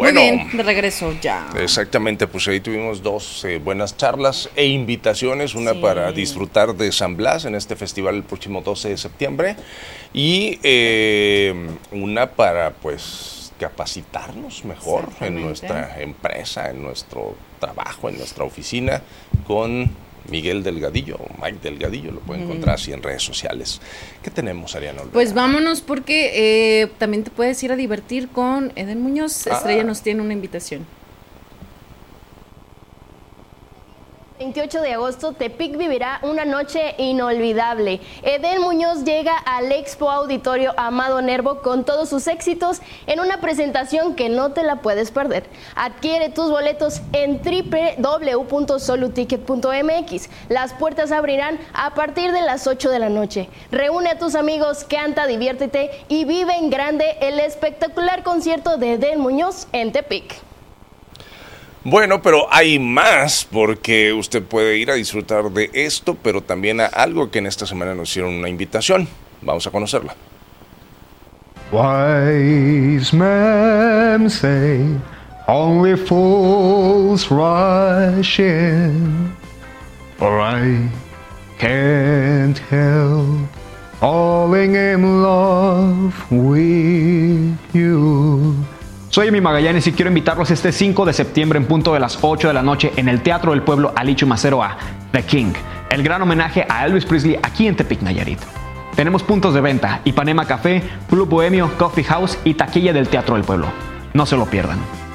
Bueno, muy bien, de regreso ya. Exactamente, pues ahí tuvimos dos buenas charlas e invitaciones, una para disfrutar de San Blas en este festival el próximo 12 de septiembre y una para pues capacitarnos mejor en nuestra empresa, en nuestro trabajo, en nuestra oficina con Miguel Delgadillo, Mike Delgadillo, lo pueden encontrar así en redes sociales. ¿Qué tenemos, Ariana Olvera? Pues vámonos porque también te puedes ir a divertir con Eden Muñoz. Estrella nos tiene una invitación. 28 de agosto, Tepic vivirá una noche inolvidable. Eden Muñoz llega al Expo Auditorio Amado Nervo con todos sus éxitos en una presentación que no te la puedes perder. Adquiere tus boletos en www.soluticket.mx. Las puertas abrirán a partir de las 8 de la noche. Reúne a tus amigos, canta, diviértete y vive en grande el espectacular concierto de Eden Muñoz en Tepic. Bueno, pero hay más, porque usted puede ir a disfrutar de esto, pero también a algo que en esta semana nos hicieron una invitación. Vamos a conocerla. Wise men say only fools rush in, for I can't help falling in love with you. Soy Emi Magallanes y quiero invitarlos este 5 de septiembre en punto de las 8 de la noche en el Teatro del Pueblo Alicho Macero a The King, el gran homenaje a Elvis Presley aquí en Tepic, Nayarit. Tenemos puntos de venta: Ipanema Café, Club Bohemio, Coffee House y taquilla del Teatro del Pueblo. No se lo pierdan.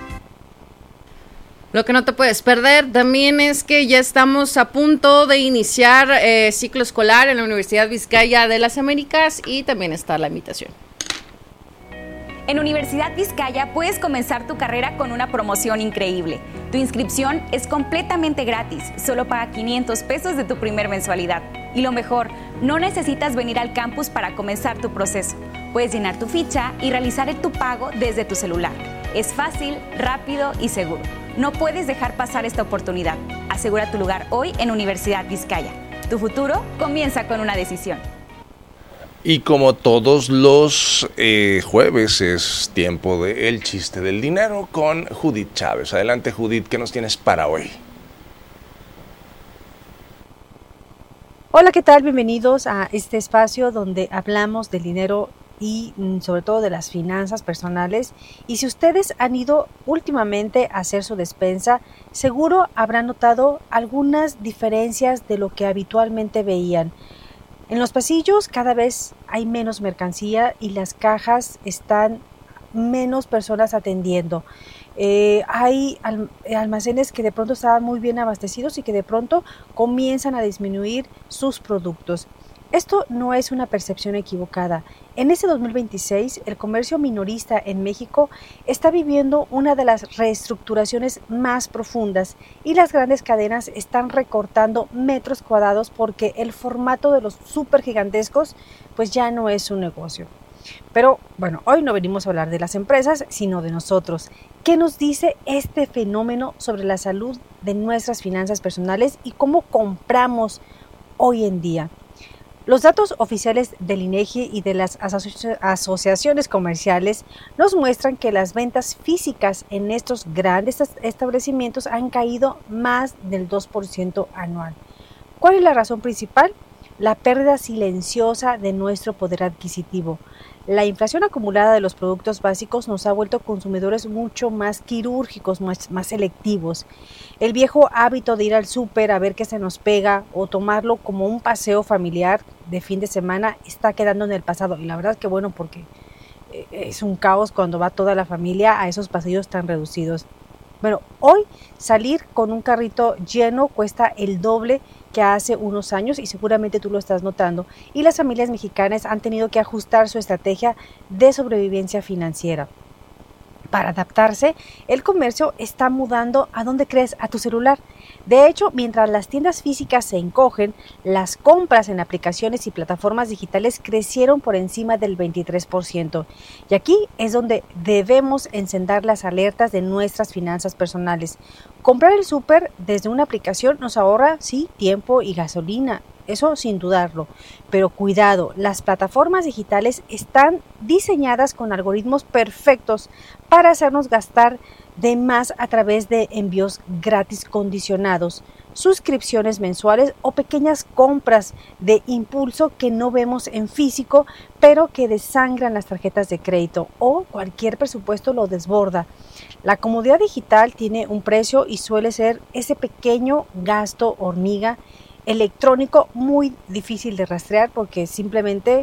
Lo que no te puedes perder también es que ya estamos a punto de iniciar ciclo escolar en la Universidad Vizcaya de las Américas y también está la invitación. En Universidad Vizcaya puedes comenzar tu carrera con una promoción increíble. Tu inscripción es completamente gratis, solo paga 500 pesos de tu primer mensualidad. Y lo mejor, no necesitas venir al campus para comenzar tu proceso. Puedes llenar tu ficha y realizar tu pago desde tu celular. Es fácil, rápido y seguro. No puedes dejar pasar esta oportunidad. Asegura tu lugar hoy en Universidad Vizcaya. Tu futuro comienza con una decisión. Y como todos los jueves es tiempo de El Chiste del Dinero con Judith Chávez. Adelante, Judith, ¿qué nos tienes para hoy? Hola, ¿qué tal? Bienvenidos a este espacio donde hablamos del dinero y sobre todo de las finanzas personales. Y si ustedes han ido últimamente a hacer su despensa, seguro habrán notado algunas diferencias de lo que habitualmente veían. En los pasillos cada vez hay menos mercancía y las cajas están menos personas atendiendo. Hay almacenes que de pronto estaban muy bien abastecidos y que de pronto comienzan a disminuir sus productos. Esto no es una percepción equivocada. En este 2026, el comercio minorista en México está viviendo una de las reestructuraciones más profundas y las grandes cadenas están recortando metros cuadrados porque el formato de los supergigantescos pues ya no es un negocio. Pero bueno, hoy no venimos a hablar de las empresas, sino de nosotros. ¿Qué nos dice este fenómeno sobre la salud de nuestras finanzas personales y cómo compramos hoy en día? Los datos oficiales del INEGI y de las asociaciones comerciales nos muestran que las ventas físicas en estos grandes establecimientos han caído más del 2% anual. ¿Cuál es la razón principal? La pérdida silenciosa de nuestro poder adquisitivo. La inflación acumulada de los productos básicos nos ha vuelto consumidores mucho más quirúrgicos, más selectivos. El viejo hábito de ir al súper a ver qué se nos pega o tomarlo como un paseo familiar de fin de semana está quedando en el pasado. Y la verdad que bueno, porque es un caos cuando va toda la familia a esos paseos tan reducidos. Bueno, hoy salir con un carrito lleno cuesta el doble que hace unos años y seguramente tú lo estás notando, y las familias mexicanas han tenido que ajustar su estrategia de sobrevivencia financiera. Para adaptarse, el comercio está mudando, ¿a dónde crees? A tu celular. De hecho, mientras las tiendas físicas se encogen, las compras en aplicaciones y plataformas digitales crecieron por encima del 23%. Y aquí es donde debemos encender las alertas de nuestras finanzas personales. Comprar el súper desde una aplicación nos ahorra, sí, tiempo y gasolina. eso sin dudarlo. Pero cuidado, las plataformas digitales están diseñadas con algoritmos perfectos para hacernos gastar de más a través de envíos gratis condicionados, suscripciones mensuales o pequeñas compras de impulso que no vemos en físico, pero que desangran las tarjetas de crédito o cualquier presupuesto lo desborda. La comodidad digital tiene un precio y suele ser ese pequeño gasto hormiga electrónico muy difícil de rastrear porque simplemente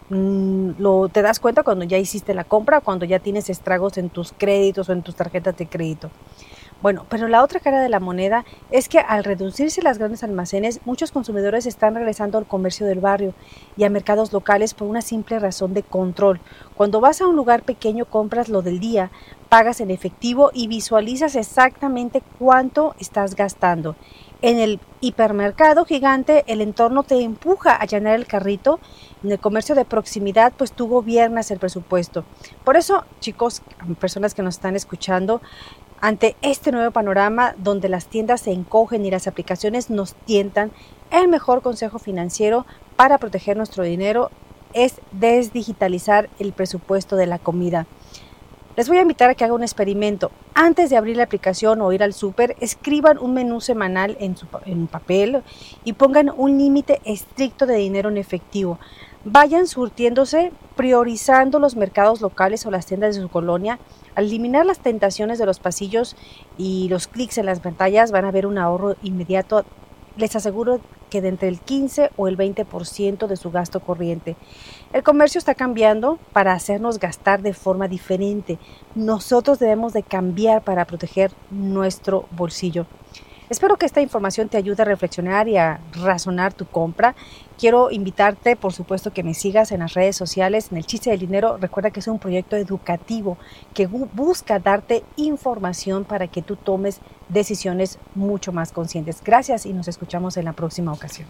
te das cuenta cuando ya hiciste la compra, cuando ya tienes estragos en tus créditos o en tus tarjetas de crédito. Bueno, pero la otra cara de la moneda es que al reducirse las grandes almacenes, muchos consumidores están regresando al comercio del barrio y a mercados locales por una simple razón de control. Cuando vas a un lugar pequeño, compras lo del día, pagas en efectivo y visualizas exactamente cuánto estás gastando. En el hipermercado gigante, el entorno te empuja a llenar el carrito. En el comercio de proximidad, pues tú gobiernas el presupuesto. Por eso, chicos, personas que nos están escuchando, ante este nuevo panorama donde las tiendas se encogen y las aplicaciones nos tientan, el mejor consejo financiero para proteger nuestro dinero es desdigitalizar el presupuesto de la comida. Les voy a invitar a que hagan un experimento. Antes de abrir la aplicación o ir al súper, escriban un menú semanal en papel y pongan un límite estricto de dinero en efectivo. Vayan surtiéndose, priorizando los mercados locales o las tiendas de su colonia. Al eliminar las tentaciones de los pasillos y los clics en las pantallas, van a ver un ahorro inmediato. Les aseguro que de entre el 15 o el 20% de su gasto corriente. El comercio está cambiando para hacernos gastar de forma diferente. Nosotros debemos de cambiar para proteger nuestro bolsillo. Espero que esta información te ayude a reflexionar y a razonar tu compra. Quiero invitarte, por supuesto, que me sigas en las redes sociales, en El Chiste del Dinero. Recuerda que es un proyecto educativo que busca darte información para que tú tomes decisiones mucho más conscientes. Gracias y nos escuchamos en la próxima ocasión.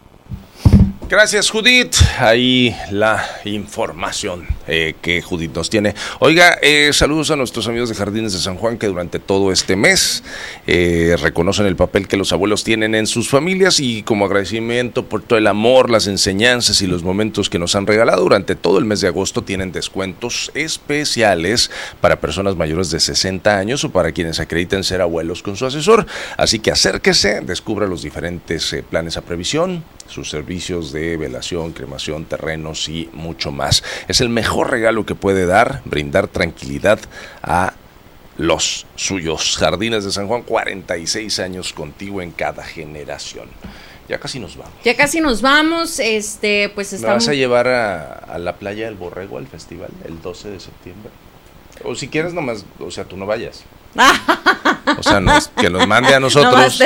Gracias, Judith. Ahí la información que Judith nos tiene. Oiga, saludos a nuestros amigos de Jardines de San Juan que durante todo este mes reconocen el papel que los abuelos tienen en sus familias y como agradecimiento por todo el amor, las enseñanzas y los momentos que nos han regalado durante todo el mes de agosto tienen descuentos especiales para personas mayores de 60 años o para quienes acrediten ser abuelos con su asesor. Así que acérquese, descubra los diferentes planes a previsión, sus servicios de velación, cremación, terrenos y mucho más. Es el mejor regalo que puede brindar tranquilidad a los suyos. Jardines de San Juan, 46 años contigo en cada generación. Ya casi nos vamos. Ya casi nos vamos, pues estamos... ¿Me vas a llevar a la playa del Borrego al festival el 12 de septiembre? O si quieres nomás, o sea, tú no vayas. O sea, que nos mande a nosotros.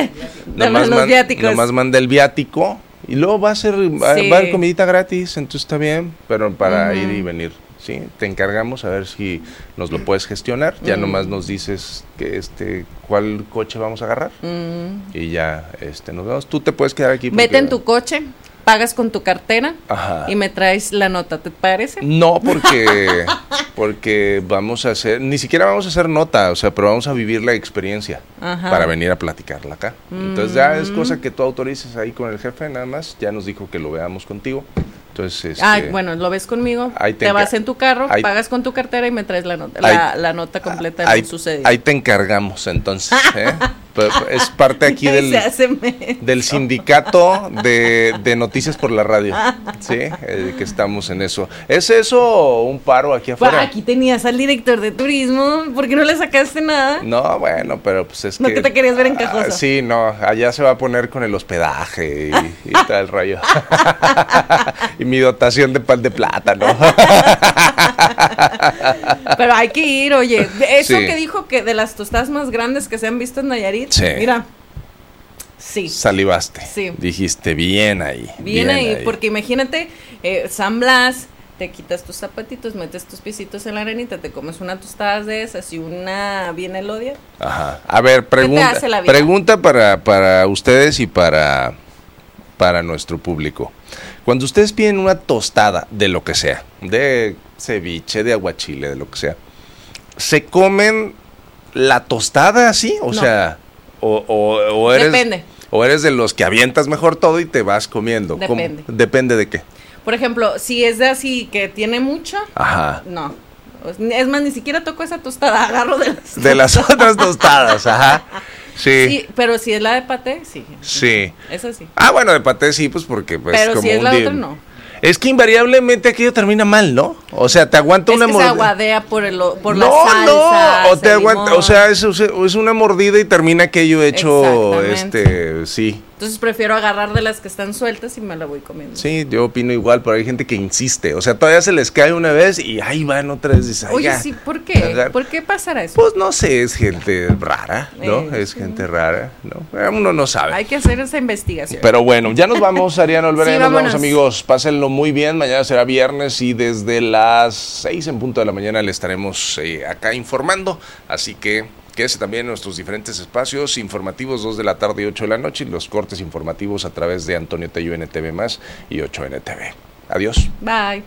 Nomás mande el viático. Y luego va a haber comidita gratis, entonces está bien, pero para ir y venir, ¿sí? Te encargamos a ver si nos lo puedes gestionar, ya nomás nos dices que cuál coche vamos a agarrar y ya nos vemos. Tú te puedes quedar aquí. Vete en tu coche, pagas con tu cartera. Ajá. Y me traes la nota, ¿te parece? No, porque vamos a hacer, ni siquiera vamos a hacer nota, o sea, pero vamos a vivir la experiencia. Ajá. Para venir a platicarla acá. Entonces ya es cosa que tú autorices ahí con el jefe, nada más, ya nos dijo que lo veamos contigo. Entonces, bueno, lo ves conmigo, te vas en tu carro, pagas con tu cartera y me traes la nota, la nota completa de lo sucedido. Ahí te encargamos, entonces. Es parte aquí del sindicato de Noticias por la Radio, ¿sí? Que estamos en eso. ¿Es eso un paro aquí afuera? Aquí tenías al director de turismo, ¿por qué no le sacaste nada? No, bueno, pero pues es que... ¿No que te querías ver encajoso? Sí, no, allá se va a poner con el hospedaje y tal el rollo. Y mi dotación de pan de plátano. Pero hay que ir, oye, eso que dijo que de las tostadas más grandes que se han visto en Nayarit, mira, salivaste, dijiste bien ahí, porque imagínate, San Blas, te quitas tus zapatitos, metes tus piecitos en la arenita, te comes una tostada de esas y una bien elodia. Ajá, a ver, pregunta para ustedes y para nuestro público. Cuando ustedes piden una tostada de lo que sea, de ceviche, de aguachile, de lo que sea, ¿se comen la tostada así? O sea, o eres... Depende. ¿O eres de los que avientas mejor todo y te vas comiendo? Depende. ¿Depende de qué? Por ejemplo, si es de así que tiene mucho, Ajá. no. Es más, ni siquiera toco esa tostada, agarro de las otras tostadas, ajá. Sí, pero si es la de paté, sí. Sí. Eso sí. Bueno, de paté sí, pues porque pues pero como si es la otra, no. Es que invariablemente aquello termina mal, ¿no? O sea, te aguanta una mordida. Se aguadea por la salsa. No, o te aguanta, o sea, es una mordida y termina aquello hecho, sí. Entonces prefiero agarrar de las que están sueltas y me la voy comiendo. Sí, yo opino igual, pero hay gente que insiste. O sea, todavía se les cae una vez y ahí van otra vez. Dice, oye, sí, ¿por qué? ¿Por qué pasará eso? Pues no sé, es gente rara, ¿no? Es gente rara, ¿no? Uno no sabe. Hay que hacer esa investigación. Pero bueno, ya nos vamos, Ariana Olvera, sí, nos vamos, amigos. Pásenlo muy bien. Mañana será viernes y desde las 6 en punto de la mañana le estaremos acá informando. Así que quédese también en nuestros diferentes espacios informativos, 2 de la tarde y 8 de la noche, y los cortes informativos a través de Antonio Tello NTV Más y 8NTV. Adiós. Bye.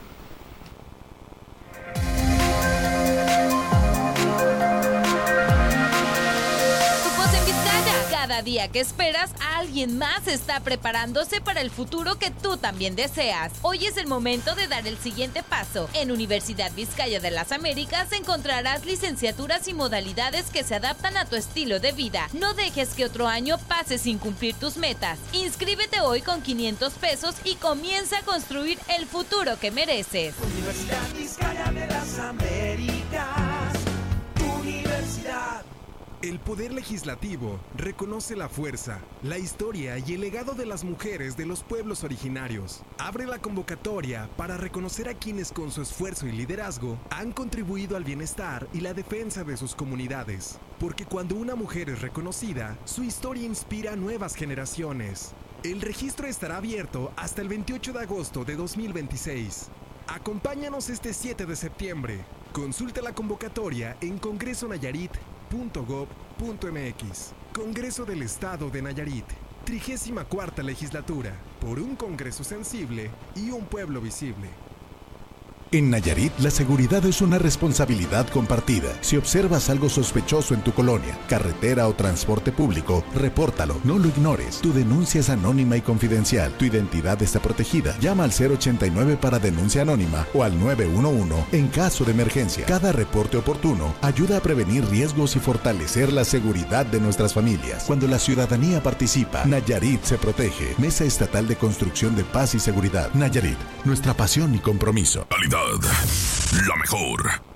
Cada día que esperas, alguien más está preparándose para el futuro que tú también deseas. Hoy es el momento de dar el siguiente paso. En Universidad Vizcaya de las Américas encontrarás licenciaturas y modalidades que se adaptan a tu estilo de vida. No dejes que otro año pase sin cumplir tus metas. Inscríbete hoy con 500 pesos y comienza a construir el futuro que mereces. Universidad Vizcaya de las Américas, universidad. El Poder Legislativo reconoce la fuerza, la historia y el legado de las mujeres de los pueblos originarios. Abre la convocatoria para reconocer a quienes con su esfuerzo y liderazgo han contribuido al bienestar y la defensa de sus comunidades. Porque cuando una mujer es reconocida, su historia inspira a nuevas generaciones. El registro estará abierto hasta el 28 de agosto de 2026. Acompáñanos este 7 de septiembre. Consulta la convocatoria en congresonayarit.gov.mx. Congreso del Estado de Nayarit. 34ª Legislatura. Por un Congreso sensible y un pueblo visible. En Nayarit, la seguridad es una responsabilidad compartida. Si observas algo sospechoso en tu colonia, carretera o transporte público, repórtalo, no lo ignores. Tu denuncia es anónima y confidencial. Tu identidad está protegida. Llama al 089 para denuncia anónima o al 911 en caso de emergencia. Cada reporte oportuno ayuda a prevenir riesgos y fortalecer la seguridad de nuestras familias. Cuando la ciudadanía participa, Nayarit se protege. Mesa Estatal de Construcción de Paz y Seguridad. Nayarit, nuestra pasión y compromiso. Calidad, la mejor.